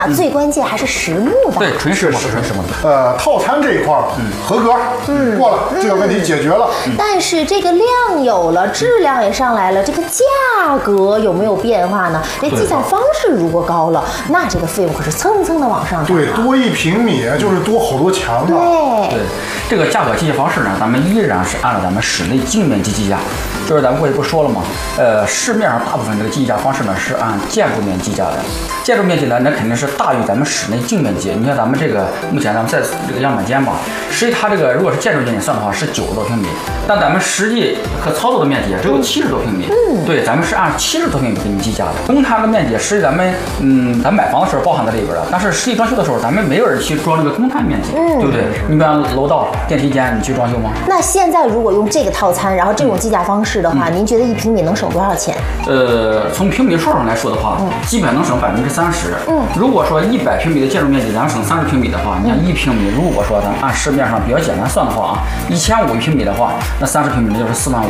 最关键还是实木的。 对，纯实木的。 套餐这一块合格，过了，这个问题解决了。 但是这个量有了，质量也上来了，这个价格有没有变化呢？这计算方式如果高了，那这个费用可是蹭蹭的往上涨。 对，多1平米就是多好多钱了。 对， 这个价格计价方式呢，咱们依然是按照咱们室内净面积计价，就是咱们过去不说了吗？市面上大部分这个计价方式呢是按建筑面计价的，建筑面积呢那肯定是大于咱们室内净面积。你看咱们这个目前咱们在这个样板间吧，实际它这个如果是建筑面积算的话是90多平米，但咱们实际可操作的面积只有70多平米。对，咱们是按70多平米给你计价的。公摊的面积实际咱们咱买房的时候包含在里边的，但是实际装修的时候咱们没有人去装这个公摊面积，对不对？你比方楼道、电梯间，你去装修吗？ 那现在如果用这个套餐，然后这种计价方式的话，您觉得1平米能省多少钱？ 从平米数上来说的话，基本能省30%。如果说100平米的建筑面积，咱省30平米的话，你看1平米，如果说咱按市面上比较简单算的话啊，1500平米的话，那30平米那就是4万5。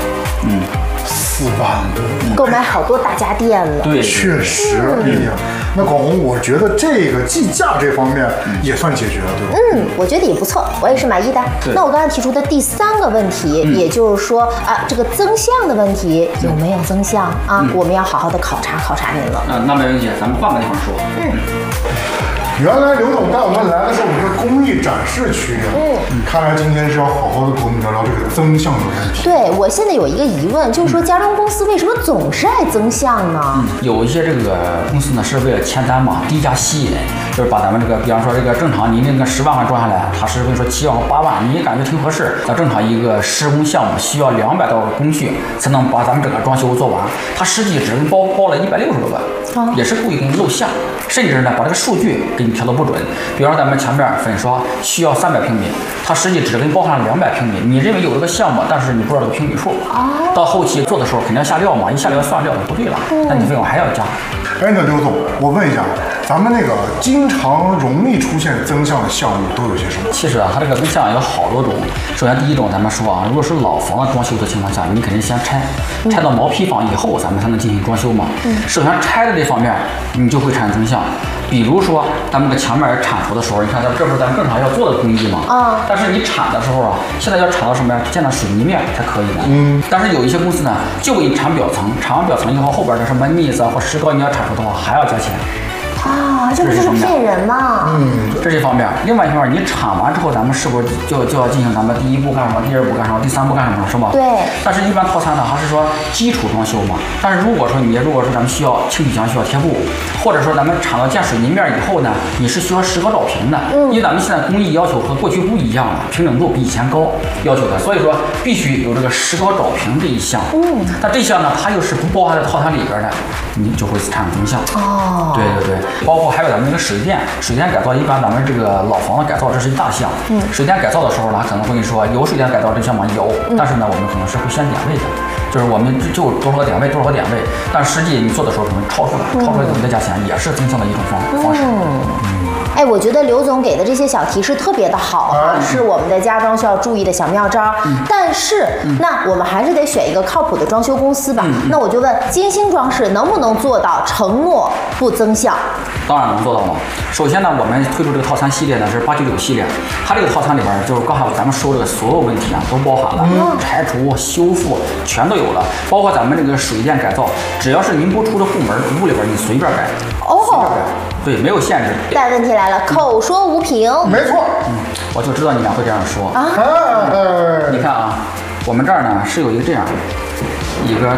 4万多， 购买好多大家电了。 对， 确实。哎呀，那广红，我觉得这个计价这方面也算解决了，对吧？ 我觉得也不错，我也是满意的。那我刚才提出的第3个问题，也就是说这个增项的问题有没有增项啊？我们要好好的考察您了。 那没问题，咱们换个地方说。 原来刘总带我们来的是我们的工艺展示区啊。看来今天是要好好的跟我们聊聊这个增项的问题。 对，我现在有一个疑问，就是说家装公司为什么总是爱增项呢？ 有一些这个公司呢是为了签单嘛，低价吸引，就是把咱们这个，比方说这个正常你那个10万块装下来，他是跟你说7万或8万，你也感觉挺合适。那正常一个施工项目需要200多个工序才能把咱们整个装修做完，他实际只包了160多万，也是故意给你露馅，甚至呢把这个数据给你调得不准。比方说咱们墙面粉刷需要300平米，它实际只给你包含了200平米，你认为有这个项目，但是你不知道这个平米数。到后期做的时候肯定要下料嘛，一下料算料就不对了，那你费用还要加。 哎，那刘总，我问一下，咱们那个经常容易出现增项的项目都有些什么？ 其实它这个增项有好多种。首先第一种，咱们说如果是老房子装修的情况下，你肯定先拆到毛坯房以后，咱们才能进行装修嘛。首先拆的这方面，你就会产生增项。比如说咱们这个墙面铲除的时候，你看这不是咱们正常要做的工艺吗？但是你铲的时候现在要铲到什么呀？见到水泥面才可以的。但是有一些公司呢，就给你铲表层，铲完表层以后，后边的什么腻子或石膏你要铲除的话，还要加钱。 这不就是骗人吗？ 这是一方面。另外一方面，你铲完之后，咱们是不是就要进行咱们第1步干什么，第2步干什么，第3步干什么，是吧？ 对。 但是一般套餐呢，还是说基础装修嘛。但是如果说咱们需要清洗墙需要贴布，或者说咱们铲到见水泥面以后呢，你是需要石膏照平的。因为咱们现在工艺要求和过去不一样了，平整度比以前高要求的，所以说必须有这个石膏照平这一项。但这项呢，它又是不包含在套餐里边的，你就会产生增项。对，包括还有咱们这个水电改造，一般咱们这个老房子改造这是一大项。水电改造的时候呢，可能会跟你说有水电改造这个项目有，但是呢，我们可能是会选点位的，就是我们就多少个点位，但实际你做的时候可能超出了，给你再加钱，也是增项的一种方式。 我觉得刘总给的这些小提示特别的好是我们的家装需要注意的小妙招。但是那我们还是得选一个靠谱的装修公司吧。那我就问金星装饰能不能做到承诺不增项？ 当然能做到了。首先呢，我们推出这个套餐系列呢是896系列，它这个套餐里边就是刚才咱们说这个所有问题都包含了，拆除、修复全都有了，包括咱们这个水电改造，只要是您不出的户门，屋里边你随便改。对，没有限制。 但问题来了，口说无凭。 没错。 我就知道你俩会这样说你看我们这儿呢是有一个这样一个。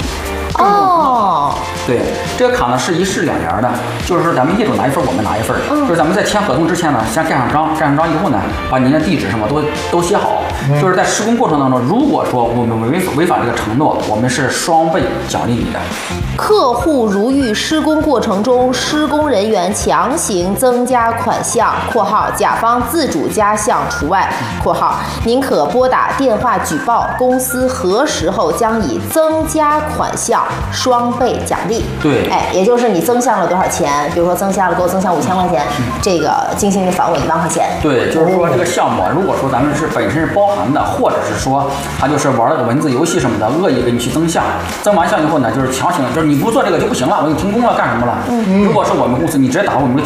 对，这个卡呢是1式2联的，就是说咱们业主拿一份，我们拿一份。就是咱们在签合同之前呢，先盖上章以后呢，把您的地址什么都写好。就是在施工过程当中，如果说我们违反这个承诺，我们是双倍奖励你的。 客户如遇施工过程中施工人员强行增加款项（括号甲方自主加项除外）（括号您可拨打电话举报，公司核实后将以增加款项双倍奖励）。 对， 也就是你增项了多少钱，比如说给我增项5000块钱，这个金星就返我1万块钱。 对，就是说这个项目如果说咱们是本身是包含的，或者是说他就是玩了个文字游戏什么的，恶意给你去增项，增完项以后呢，就是强行就是你不做这个就不行了，我给你停工了干什么了？如果是我们公司，你直接打我们的